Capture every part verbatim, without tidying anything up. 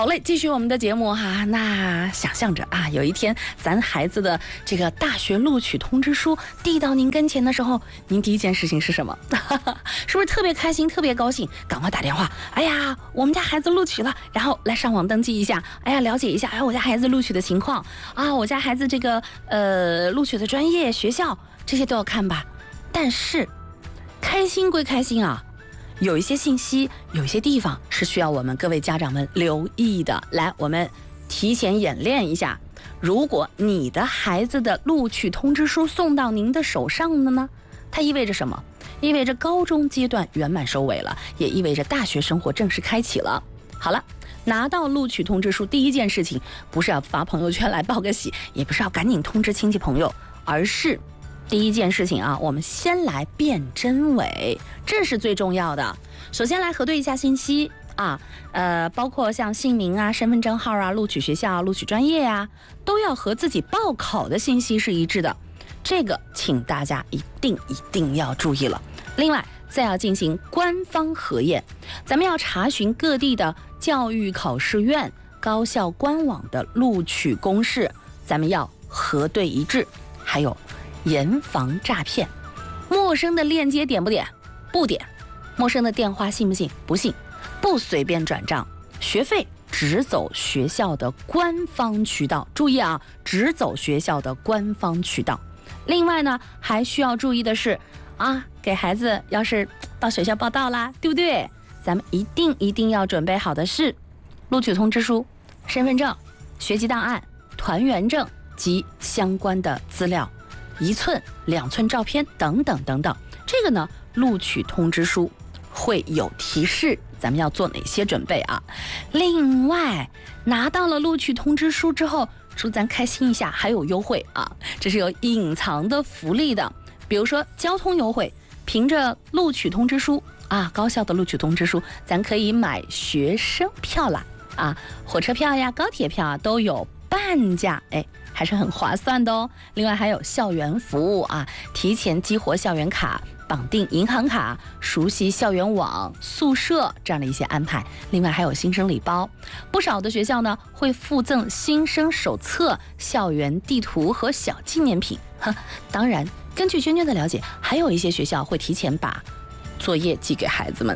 好嘞，继续我们的节目哈。那想象着啊，有一天咱孩子的这个大学录取通知书递到您跟前的时候，您第一件事情是什么？是不是特别开心、特别高兴？赶快打电话，哎呀，我们家孩子录取了，然后来上网登记一下，哎呀，了解一下，哎，我家孩子录取的情况啊，我家孩子这个呃录取的专业、学校这些都要看吧。但是，开心归开心啊。有一些信息，有一些地方是需要我们各位家长们留意的。来，我们提前演练一下。如果你的孩子的录取通知书送到您的手上了呢，它意味着什么？意味着高中阶段圆满收尾了，也意味着大学生活正式开启了。好了，拿到录取通知书，第一件事情不是要发朋友圈来报个喜，也不是要赶紧通知亲戚朋友，而是第一件事情啊，我们先来辨真伪，这是最重要的。首先来核对一下信息啊，呃，包括像姓名啊、身份证号啊、录取学校、录取专业啊，都要和自己报考的信息是一致的。这个请大家一定一定要注意了。另外，再要进行官方核验，咱们要查询各地的教育考试院、高校官网的录取公示，咱们要核对一致。还有，严防诈骗，陌生的链接点不点？不点。陌生的电话信不信？不信。不随便转账，学费只走学校的官方渠道。注意啊，只走学校的官方渠道。另外呢，还需要注意的是啊，给孩子要是到学校报到啦，对不对？咱们一定一定要准备好的是录取通知书、身份证、学籍档案、团员证及相关的资料。一寸、两寸照片等等等等，这个呢，录取通知书会有提示，咱们要做哪些准备啊？另外，拿到了录取通知书之后，祝咱开心一下，还有优惠啊！这是有隐藏的福利的，比如说交通优惠，凭着录取通知书啊，高校的录取通知书，咱可以买学生票啦啊，火车票呀、高铁票啊都有半价，哎。还是很划算的哦。另外还有校园服务啊，提前激活校园卡、绑定银行卡、熟悉校园网、宿舍这样的一些安排。另外还有新生礼包，不少的学校呢会附赠新生手册、校园地图和小纪念品。当然，根据娟娟的了解，还有一些学校会提前把作业寄给孩子们。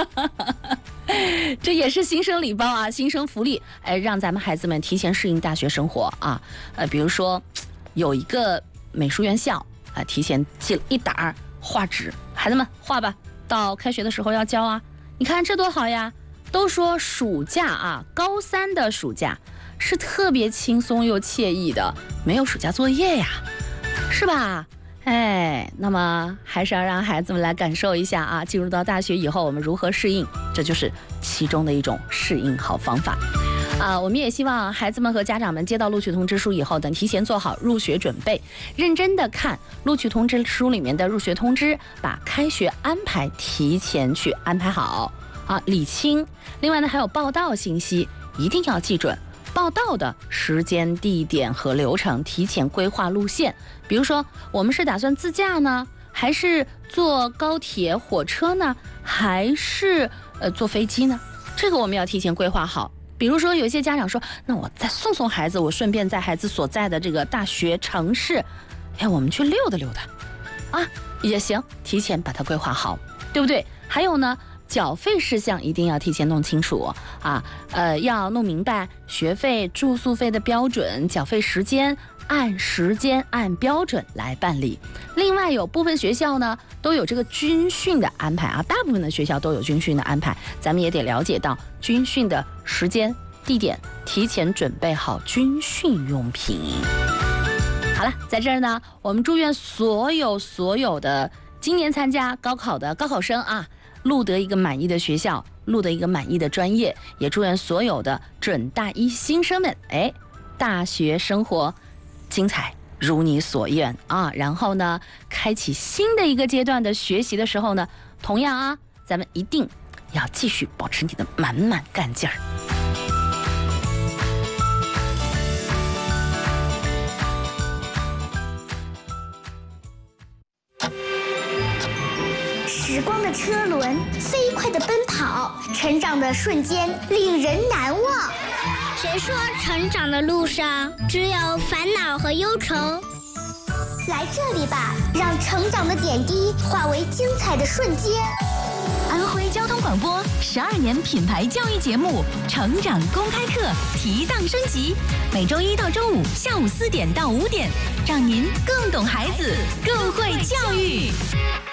这也是新生礼包啊，新生福利，哎，让咱们孩子们提前适应大学生活啊。呃，比如说有一个美术院校啊，提前寄了一沓画纸，孩子们画吧，到开学的时候要交啊。你看这多好呀！都说暑假啊，高三的暑假是特别轻松又惬意的，没有暑假作业呀，是吧？哎，那么还是要让孩子们来感受一下啊，进入到大学以后我们如何适应，这就是其中的一种适应好方法啊。我们也希望孩子们和家长们接到录取通知书以后，等提前做好入学准备，认真的看录取通知书里面的入学通知，把开学安排提前去安排好啊，理清。另外呢，还有报到信息一定要记准。报到的时间、地点和流程，提前规划路线。比如说，我们是打算自驾呢，还是坐高铁、火车呢，还是呃坐飞机呢？这个我们要提前规划好。比如说，有些家长说，那我再送送孩子，我顺便在孩子所在的这个大学城市，哎，我们去溜达溜达，啊，也行，提前把它规划好，对不对？还有呢。缴费事项一定要提前弄清楚啊，呃，要弄明白学费、住宿费的标准，缴费时间按时间按标准来办理。另外，有部分学校呢都有这个军训的安排啊，大部分的学校都有军训的安排，咱们也得了解到军训的时间、地点，提前准备好军训用品。好了，在这儿呢，我们祝愿所有所有的今年参加高考的高考生啊。录得一个满意的学校，录得一个满意的专业，也祝愿所有的准大一新生们，哎，大学生活精彩如你所愿啊！然后呢，开启新的一个阶段的学习的时候呢，同样啊，咱们一定要继续保持你的满满干劲儿。 时光的车轮飞快地奔跑， 成长的瞬间令人难忘。 谁说成长的路上只有烦恼和忧愁？ 来这里吧，让成长的点滴化为精彩的瞬间。 安徽交通广播十二年品牌教育节目《成长公开课》提档升级，每周一到周五下午四点到五点，让您更懂孩子，更会教育。